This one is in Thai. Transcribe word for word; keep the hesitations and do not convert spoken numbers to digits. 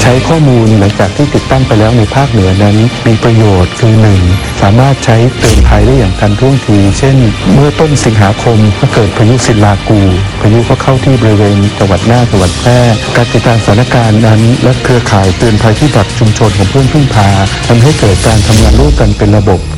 ช้ข้อมูลหลังจากที่ติดตั้งไปแล้วในภาคเหนือนั้นมีประโยชน์คือหนึ่งสามารถใช้เตือนภัยได้อย่างทันท่วงทีเช่นเมื่อต้นสิงหาคมก็เกิดพายุศิลากูพายุก็เข้าที่บริเวณจังหวัดน่านจังหวัดแพร่การติดตามสถานการณ์นั้นและเครือข่ายเตือนภัยพิบัติชุมชนของเพื่อนพึ่งพาทำให้เกิดการทำงานร่วมกันเป็นระบบ